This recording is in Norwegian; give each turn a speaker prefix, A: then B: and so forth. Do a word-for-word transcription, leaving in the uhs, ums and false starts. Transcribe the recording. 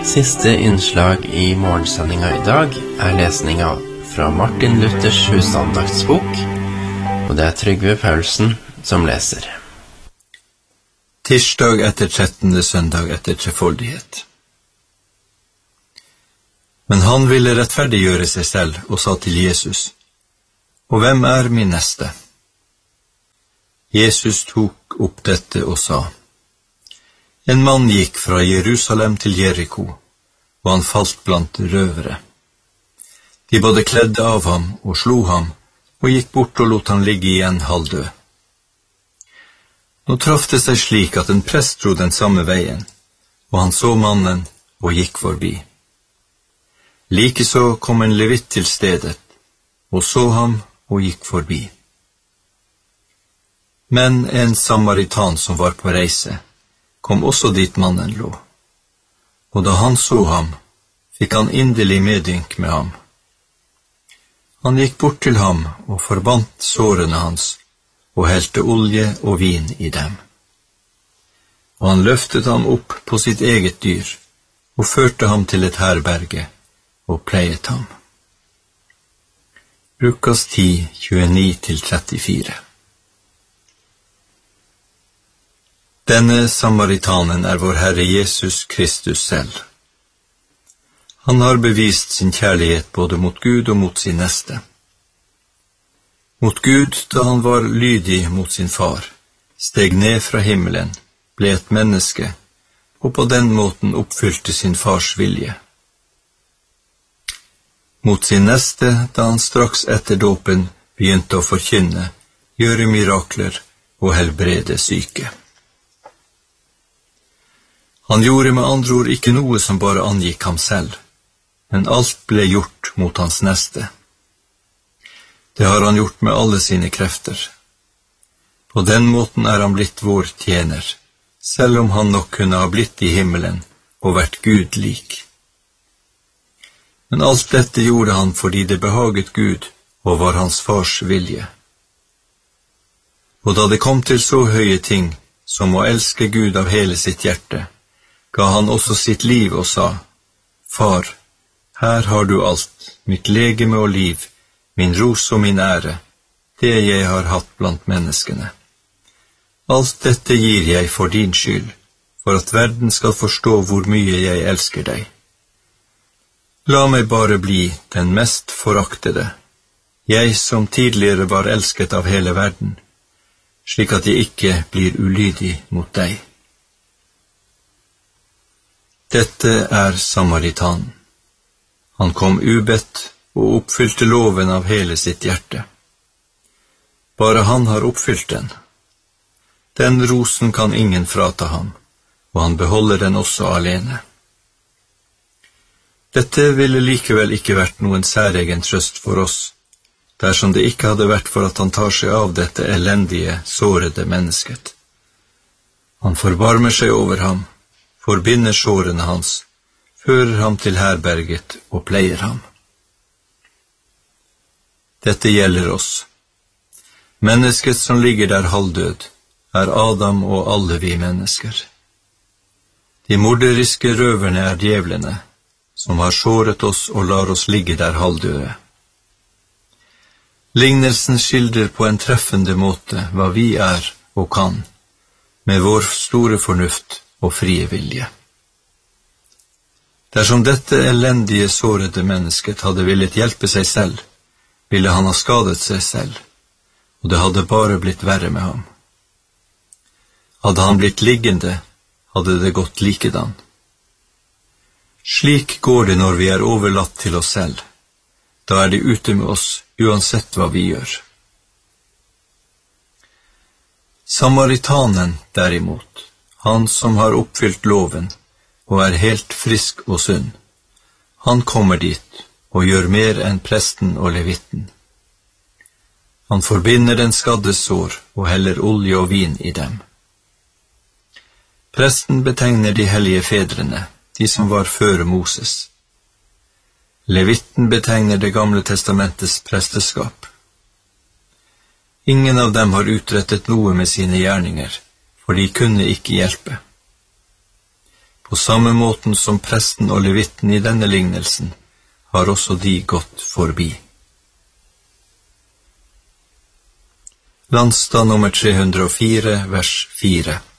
A: Siste innslag i morgensendinga i dag er lesninga fra Martin Luthers husandaktsbok, og det er Trygve Paulsen som leser.
B: Tirsdag etter trettende søndag etter trefoldighet. Men han ville rettferdiggjøre seg selv og sa til Jesus: Og hvem er min neste? Jesus tok opp dette og sa: En mann gikk fra Jerusalem til Jeriko, og han falt blant røvere. De både kledde av ham og slo ham, og gikk bort og lot ham ligge igjen halvdød. Nå traff det seg slik at en prest dro den samme veien, og han så mannen og gikk forbi. Likeså kom en levitt til stedet, og så ham og gikk forbi. Men en samaritan som var på reise, kom også dit mannen lå. Og da han så ham, fikk han inderlig medynk med ham. Han gikk bort til ham og forbandt sårene hans, og helte olje og vin i dem. Og han løftet ham opp på sitt eget dyr, og førte ham til et herberge, og pleiet ham. Lukas ti, tjueni til trettifire. Denne samaritanen er vår Herre Jesus Kristus selv. Han har bevist sin kjærlighet både mot Gud og mot sin neste. Mot Gud, da han var lydig mot sin far, steg ned fra himmelen, ble et menneske, og på den måten oppfylte sin fars vilje. Mot sin neste, da han straks etter dåpen begynte å forkynne, gjøre mirakler og helbrede syke. Han gjorde med andre ord ikke noe som bare angikk ham selv, men alt ble gjort mot hans neste. Det har han gjort med alle sine krefter. På den måten er han blitt vår tjener, selv om han nok kunne ha blitt i himmelen og vært Gud lik. Men alt dette gjorde han fordi det behaget Gud og var hans fars vilje. Og da det kom til så høye ting som å elske Gud av hele sitt hjerte, ga han også sitt liv og sa: Far, her har du alt, mitt legeme og liv, min ros og min ære, det jeg har hatt blant menneskene. Alt dette gir jeg for din skyld, for at verden skal forstå hvor mye jeg elsker deg. La meg bare bli den mest foraktede, jeg som tidligere var elsket av hele verden, slik at jeg ikke blir ulydig mot deg. Dette er samaritanen. Han kom ubedt og oppfylte loven av hele sitt hjerte. Bare han har oppfylt den. Den rosen kan ingen frata ham, og han beholder den også alene. Dette ville likevel ikke vært noen særegen trøst for oss, dersom det ikke hadde vært for at han tar seg av dette elendige, sårede mennesket. Han forbarmer seg over ham, forbinder sårene hans, fører ham til herberget og pleier ham. Dette gjelder oss. Mennesket som ligger der halvdød, er Adam og alle vi mennesker. De morderiske røverne er djevlene, som har såret oss og lar oss ligge der halvdøde. Lignelsen skildrer på en treffende måte hva vi er og kan, med vår store fornuft og frie vilje. Dersom dette elendige, sårede mennesket hadde villet hjelpe seg selv, ville han ha skadet seg selv, og det hadde bare blitt verre med ham. Hadde han blitt liggende, hadde det gått likedan. Slik går det når vi er overlatt til oss selv. Da er det ute med oss, uansett hva vi gjør. Samaritanen, derimot, han som har oppfylt loven, og er helt frisk og sunn, han kommer dit og gjør mer enn presten og levitten. Han forbinder den skaddes sår og heller olje og vin i dem. Presten betegner de hellige fedrene, de som var før Moses. Levitten betegner det gamle testamentets presteskap. Ingen av dem har utrettet noe med sine gjerninger, for de kunne ikke hjelpe. På samme måten som presten og levitten i denne lignelsen har også de gått forbi. Landstad nummer tre hundre og fire, vers fire.